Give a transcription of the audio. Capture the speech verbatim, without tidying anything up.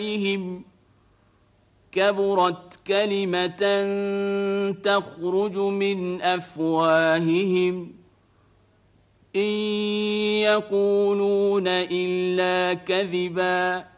عليهم كبرت كلمة تخرج من أفواههم إن يقولون إلا كذبا